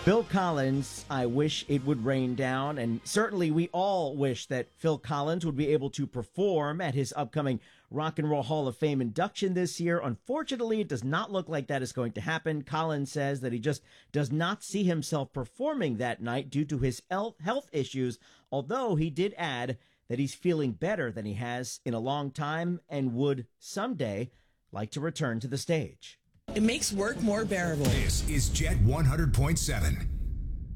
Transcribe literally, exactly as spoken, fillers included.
Phil Collins, I wish it would rain down, and certainly we all wish that Phil Collins would be able to perform at his upcoming Rock and Roll Hall of Fame induction this year. Unfortunately, it does not look like that is going to happen. Collins says that he just does not see himself performing that night due to his health issues, although he did add that he's feeling better than he has in a long time and would someday like to return to the stage. It makes work more bearable. This is Jet one hundred point seven.